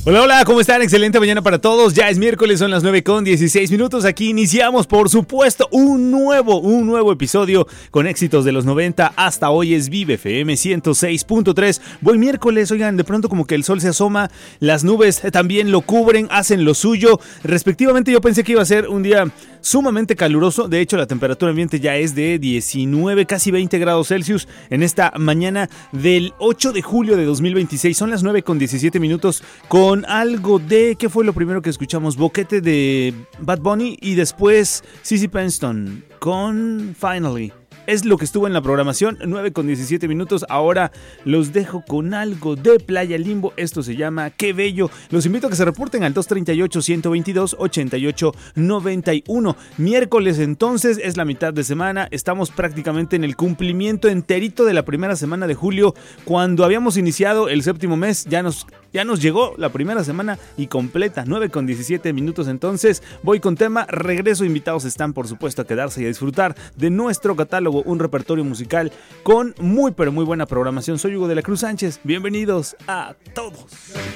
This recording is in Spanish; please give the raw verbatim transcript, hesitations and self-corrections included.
Hola, hola, ¿cómo están? Excelente mañana para todos. Ya es miércoles, son las nueve con dieciséis minutos. Aquí iniciamos, por supuesto, un nuevo, un nuevo episodio con éxitos de los noventa. Hasta hoy es Vive F M ciento seis punto tres. Buen miércoles, oigan, de pronto como que el sol se asoma, las nubes también lo cubren, hacen lo suyo. Respectivamente, yo pensé que iba a ser un día sumamente caluroso. De hecho, la temperatura ambiente ya es de diecinueve, casi veinte grados Celsius en esta mañana del ocho de julio de dos mil veintiséis. Son las nueve con diecisiete minutos con algo de... ¿Qué fue lo primero que escuchamos? Boquete de Bad Bunny y después Cissy Penston con Finally. Es lo que estuvo en la programación, nueve con diecisiete minutos. Ahora los dejo con algo de Playa Limbo. Esto se llama Qué Bello. Los invito a que se reporten al dos treinta y ocho, ciento veintidós, ochenta y ocho noventa y uno. Miércoles entonces, es la mitad de semana. Estamos prácticamente en el cumplimiento enterito de la primera semana de julio. Cuando habíamos iniciado el séptimo mes, ya nos, ya nos llegó la primera semana y completa. nueve con diecisiete minutos entonces. Voy con tema, regreso. Invitados están por supuesto a quedarse y a disfrutar de nuestro catálogo. Un repertorio musical con muy pero muy buena programación. Soy Hugo de la Cruz Sánchez. Bienvenidos a todos.